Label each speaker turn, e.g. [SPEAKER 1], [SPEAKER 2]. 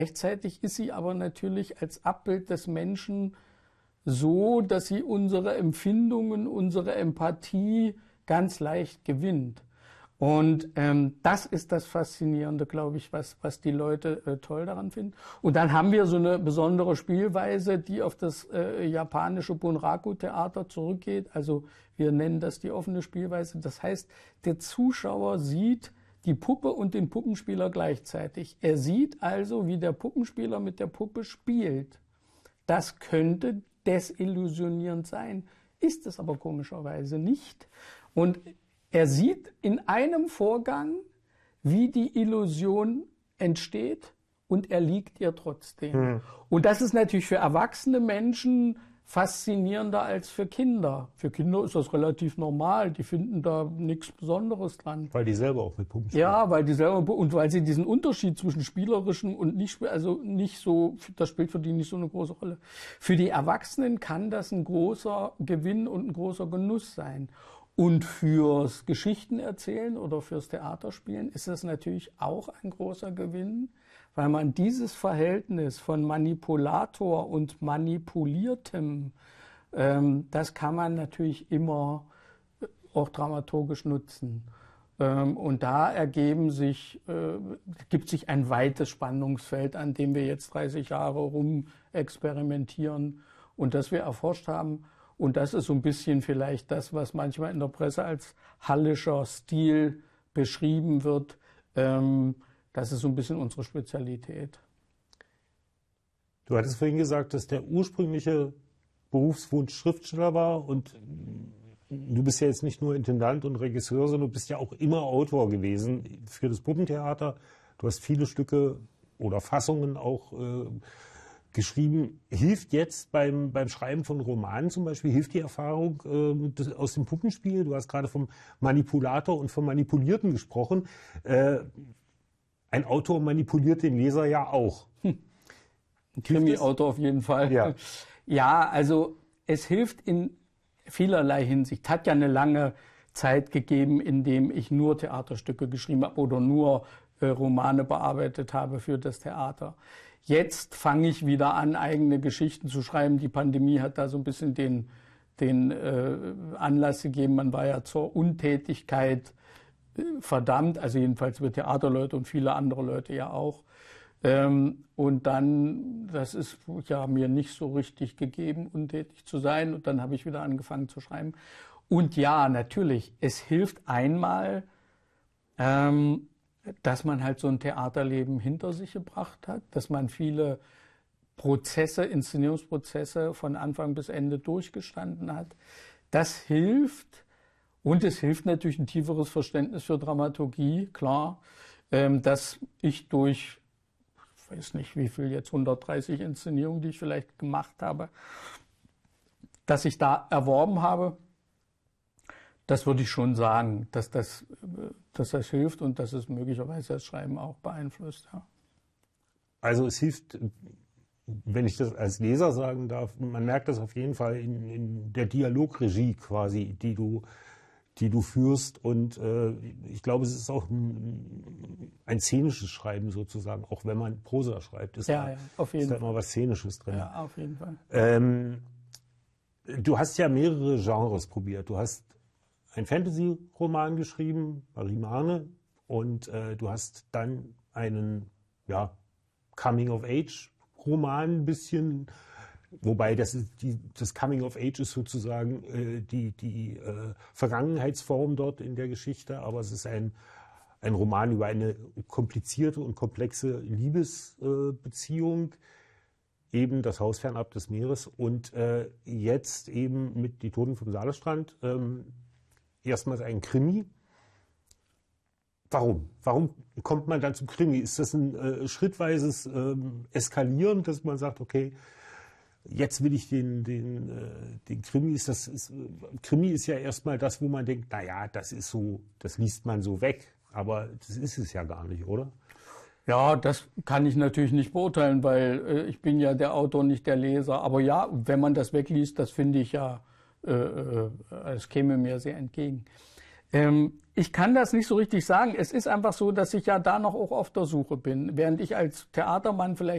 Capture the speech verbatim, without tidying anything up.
[SPEAKER 1] Gleichzeitig ist sie aber natürlich als Abbild des Menschen so, dass sie unsere Empfindungen, unsere Empathie ganz leicht gewinnt. Und ähm, das ist das Faszinierende, glaube ich, was, was die Leute äh, toll daran finden. Und dann haben wir so eine besondere Spielweise, die auf das äh, japanische Bunraku-Theater zurückgeht. Also wir nennen das die offene Spielweise. Das heißt, der Zuschauer sieht die Puppe und den Puppenspieler gleichzeitig. Er sieht also, wie der Puppenspieler mit der Puppe spielt. Das könnte desillusionierend sein, ist es aber komischerweise nicht. Und er sieht in einem Vorgang, wie die Illusion entsteht, und er liegt ihr trotzdem. Mhm. Und das ist natürlich für erwachsene Menschen faszinierender als für Kinder. Für Kinder ist das relativ normal, die finden da nichts Besonderes dran.
[SPEAKER 2] Weil die selber auch mit Puppen spielen.
[SPEAKER 1] Ja, weil die selber, und weil sie diesen Unterschied zwischen spielerischem und nicht, also nicht so, das spielt für die nicht so eine große Rolle. Für die Erwachsenen kann das ein großer Gewinn und ein großer Genuss sein. Und fürs Geschichtenerzählen oder fürs Theaterspielen ist das natürlich auch ein großer Gewinn, weil man dieses Verhältnis von Manipulator und Manipuliertem, ähm, das kann man natürlich immer auch dramaturgisch nutzen. Ähm, und da ergeben sich, äh, gibt sich ein weites Spannungsfeld, an dem wir jetzt dreißig Jahre rum experimentieren und das wir erforscht haben. Und das ist so ein bisschen vielleicht das, was manchmal in der Presse als hallischer Stil beschrieben wird. Ähm, das ist so ein bisschen unsere Spezialität.
[SPEAKER 2] Du hattest vorhin gesagt, dass der ursprüngliche Berufswunsch Schriftsteller war. Und du bist ja jetzt nicht nur Intendant und Regisseur, sondern du bist ja auch immer Autor gewesen für das Puppentheater. Du hast viele Stücke oder Fassungen auch äh, geschrieben. Hilft jetzt beim, beim Schreiben von Romanen zum Beispiel, hilft die Erfahrung äh, das, aus dem Puppenspiel? Du hast gerade vom Manipulator und vom Manipulierten gesprochen. Äh, ein Autor manipuliert den Leser ja auch.
[SPEAKER 1] Hm. Ein Krimi-Autor auf jeden Fall.
[SPEAKER 2] Ja.
[SPEAKER 1] Ja, also es hilft in vielerlei Hinsicht. Hat ja eine lange Zeit gegeben, in dem ich nur Theaterstücke geschrieben habe oder nur äh, Romane bearbeitet habe für das Theater. Jetzt fange ich wieder an, eigene Geschichten zu schreiben. Die Pandemie hat da so ein bisschen den, den äh, Anlass gegeben. Man war ja zur Untätigkeit äh, verdammt, also jedenfalls für Theaterleute und viele andere Leute ja auch. Ähm, und dann, das ist ja mir nicht so richtig gegeben, untätig zu sein. Und dann habe ich wieder angefangen zu schreiben. Und ja, natürlich, es hilft einmal, ähm, dass man halt so ein Theaterleben hinter sich gebracht hat, dass man viele Prozesse, Inszenierungsprozesse von Anfang bis Ende durchgestanden hat. Das hilft, und es hilft natürlich ein tieferes Verständnis für Dramaturgie, klar, ähm, dass ich durch, ich weiß nicht wie viel jetzt, hundertdreißig Inszenierungen, die ich vielleicht gemacht habe, dass ich da erworben habe. Das würde ich schon sagen, dass das, dass das hilft und dass es möglicherweise das Schreiben auch beeinflusst. Ja.
[SPEAKER 2] Also es hilft, wenn ich das als Leser sagen darf, man merkt das auf jeden Fall in, in der Dialogregie quasi, die du, die du führst. Und äh, ich glaube, es ist auch ein, ein szenisches Schreiben sozusagen, auch wenn man Prosa schreibt. Ist
[SPEAKER 1] ja,
[SPEAKER 2] da,
[SPEAKER 1] ja, auf jeden
[SPEAKER 2] ist
[SPEAKER 1] Fall.
[SPEAKER 2] da immer was Szenisches drin.
[SPEAKER 1] Ja, auf jeden Fall.
[SPEAKER 2] Ähm, du hast ja mehrere Genres probiert. Du hast ein Fantasy-Roman geschrieben, Marie Marne, und äh, du hast dann einen ja, Coming-of-Age-Roman ein bisschen, wobei das, ist die, das Coming-of-Age ist sozusagen äh, die, die äh, Vergangenheitsform dort in der Geschichte, aber es ist ein, ein Roman über eine komplizierte und komplexe Liebesbeziehung, äh, eben das Haus fernab des Meeres, und äh, jetzt eben mit Die Toten vom Saalestrand, ähm, erstmals ein Krimi. Warum? Warum kommt man dann zum Krimi? Ist das ein äh, schrittweises ähm, Eskalieren, dass man sagt, okay, jetzt will ich den, den, äh, den Krimi. Ist das, ist, äh, Krimi ist ja erstmal das, wo man denkt, naja, das ist so, das liest man so weg. Aber das ist es ja gar nicht, oder?
[SPEAKER 1] Ja, das kann ich natürlich nicht beurteilen, weil äh, ich bin ja der Autor, nicht der Leser. Aber ja, wenn man das wegliest, das finde ich ja, äh, äh, es käme mir sehr entgegen. Ähm, ich kann das nicht so richtig sagen. Es ist einfach so, dass ich ja da noch auch auf der Suche bin. Während ich als Theatermann vielleicht